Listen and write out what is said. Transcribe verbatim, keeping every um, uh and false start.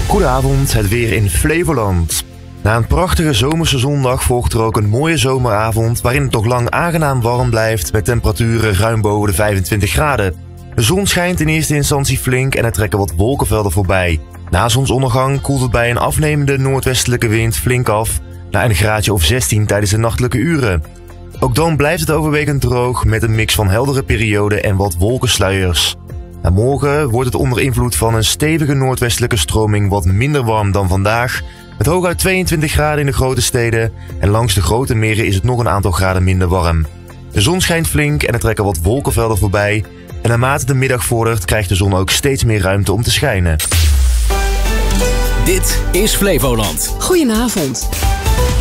Goedenavond, het weer in Flevoland. Na een prachtige zomerse zondag volgt er ook een mooie zomeravond waarin het nog lang aangenaam warm blijft met temperaturen ruim boven de vijfentwintig graden. De zon schijnt in eerste instantie flink en er trekken wat wolkenvelden voorbij. Na zonsondergang koelt het bij een afnemende noordwestelijke wind flink af naar een graadje of zestien tijdens de nachtelijke uren. Ook dan blijft het overwegend droog met een mix van heldere perioden en wat wolkensluiers. Na morgen wordt het onder invloed van een stevige noordwestelijke stroming wat minder warm dan vandaag, met hooguit tweeëntwintig graden in de grote steden en langs de grote meren is het nog een aantal graden minder warm. De zon schijnt flink en er trekken wat wolkenvelden voorbij en naarmate de middag vordert krijgt de zon ook steeds meer ruimte om te schijnen. Dit is Flevoland. Goedenavond.